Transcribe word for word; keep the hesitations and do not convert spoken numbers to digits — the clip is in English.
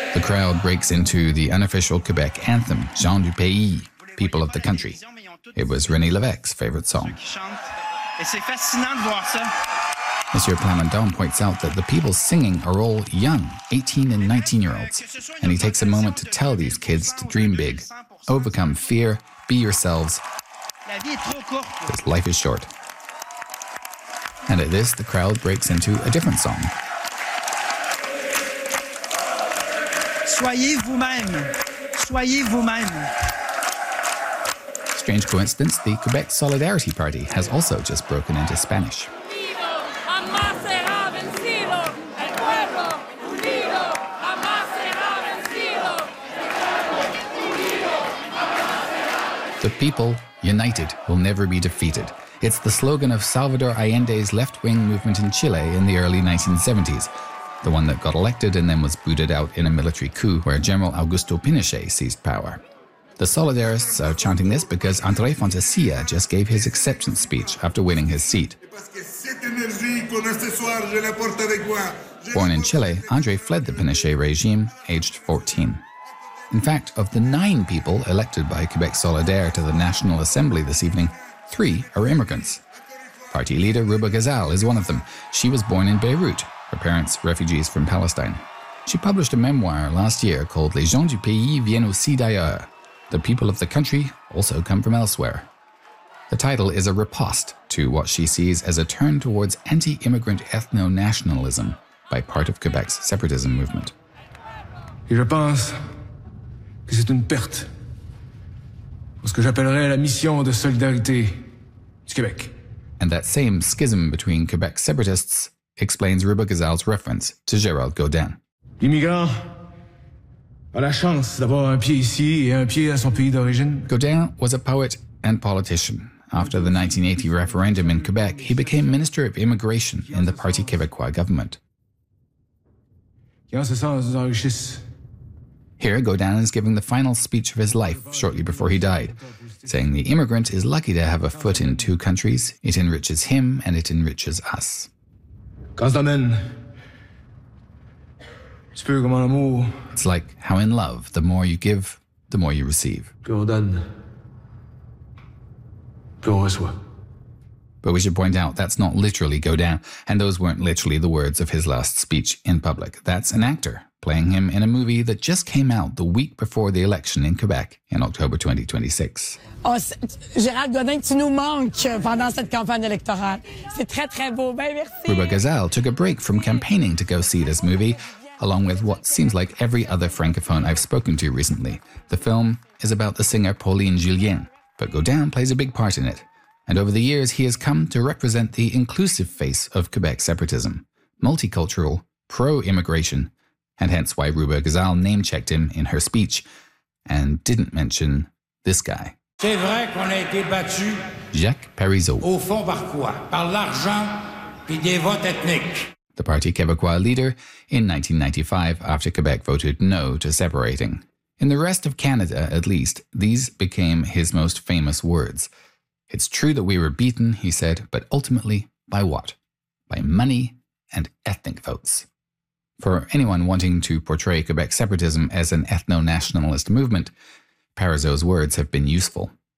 The crowd breaks into the unofficial Quebec anthem, Gens du Pays, People of the Country. It was René Lévesque's favorite song. Monsieur Plamondon points out that the people singing are all young, eighteen and nineteen-year-olds, and he takes a moment to tell these kids to dream big, overcome fear, be yourselves, because life is short. And at this, the crowd breaks into a different song. Soyez vous-même. Soyez vous-même. Strange coincidence, the Quebec Solidarity Party has also just broken into Spanish. The people, united, will never be defeated. It's the slogan of Salvador Allende's left-wing movement in Chile in the early nineteen seventies, the one that got elected and then was booted out in a military coup where General Augusto Pinochet seized power. The Solidarists are chanting this because André Fontecilla just gave his acceptance speech after winning his seat. Born in Chile, André fled the Pinochet regime, aged fourteen. In fact, of the nine people elected by Quebec Solidaire to the National Assembly this evening, three are immigrants. Party leader Rouba Gazal is one of them. She was born in Beirut, her parents refugees from Palestine. She published a memoir last year called Les gens du pays viennent aussi d'ailleurs. The people of the country also come from elsewhere. The title is a riposte to what she sees as a turn towards anti-immigrant ethno-nationalism by part of Quebec's separatism movement. Et je pense que c'est une perte pour ce que j'appellerais la mission de solidarité du Québec. And that same schism between Quebec separatists explains Rouba Gazal's reference to Gérald Godin. L'immigrant a la chance d'avoir un pied ici et un pied à son pays d'origine. Godin was a poet and politician. After the nineteen eighty referendum in Quebec, he became Minister of Immigration in the Parti Québécois government. Qui en ce sens nous enrichissent. Here, Godin is giving the final speech of his life shortly before he died, saying the immigrant is lucky to have a foot in two countries. It enriches him and it enriches us. Quand ça mène, c'est peu comme en amour. It's like how in love, the more you give, the more you receive. Plus on donne, plus on reçoit. But we should point out that's not literally Godin, and those weren't literally the words of his last speech in public. That's an actor playing him in a movie that just came out the week before the election in Quebec in October twenty twenty-six. Oh, Gérald Godin, tu nous manques pendant cette campagne électorale. C'est très, très beau. Ben, merci. Rouba Gazal took a break from campaigning to go see this movie, along with what seems like every other francophone I've spoken to recently. The film is about the singer Pauline Julien, but Godin plays a big part in it. And over the years, he has come to represent the inclusive face of Quebec separatism, multicultural, pro-immigration, and hence why Rouba Gazal name-checked him in her speech and didn't mention this guy. C'est vrai qu'on a été battu. Jacques Parizeau. Au fond par quoi? Par l'argent et des votes ethniques. The Parti Québécois leader in nineteen ninety-five after Quebec voted no to separating. In the rest of Canada, at least, these became his most famous words. It's true that we were beaten, he said, but ultimately, by what? By money and ethnic votes. For anyone wanting to portray Quebec separatism as an ethno-nationalist movement, Parizeau's words have been useful.